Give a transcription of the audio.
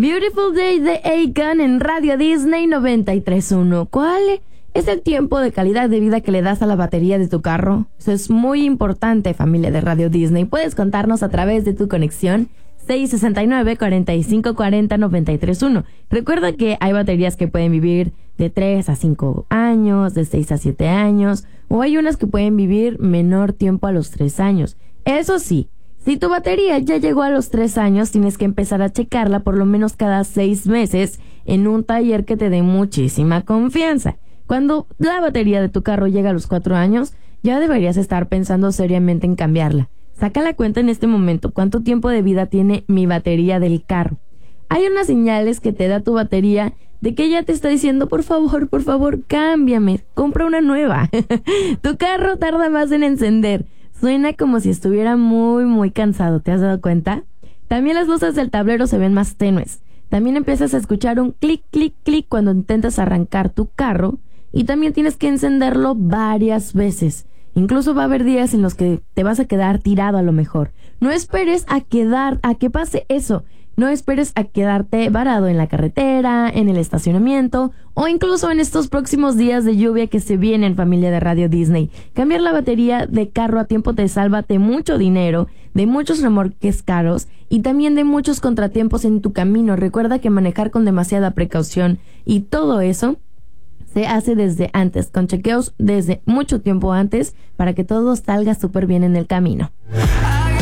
Beautiful Day de Akon en Radio Disney 93.1. ¿Cuál es el tiempo de calidad de vida que le das a la batería de tu carro? Eso es muy importante, familia de Radio Disney. Puedes contarnos a través de tu conexión 669-4540-931. Recuerda que hay baterías que pueden vivir de 3 a 5 años, de 6 a 7 años, o hay unas que pueden vivir menor tiempo a los 3 años. Eso sí, si tu batería ya llegó a los 3 años, tienes que empezar a checarla por lo menos cada 6 meses en un taller que te dé muchísima confianza. Cuando la batería de tu carro llega a los 4 años, ya deberías estar pensando seriamente en cambiarla. Saca la cuenta en este momento, ¿cuánto tiempo de vida tiene mi batería del carro? Hay unas señales que te da tu batería de que ya te está diciendo, por favor, cámbiame, compra una nueva. Tu carro tarda más en encender. Suena como si estuviera muy cansado, ¿te has dado cuenta? También las luces del tablero se ven más tenues. También empiezas a escuchar un clic cuando intentas arrancar tu carro, y también tienes que encenderlo varias veces. Incluso va a haber días en los que te vas a quedar tirado a lo mejor. No esperes a que pase eso. No esperes a quedarte varado en la carretera, en el estacionamiento o incluso en estos próximos días de lluvia que se vienen, familia de Radio Disney. Cambiar la batería de carro a tiempo te salva de mucho dinero, de muchos remolques caros y también de muchos contratiempos en tu camino. Recuerda que manejar con demasiada precaución y todo eso se hace desde antes, con chequeos desde mucho tiempo antes, para que todo salga súper bien en el camino.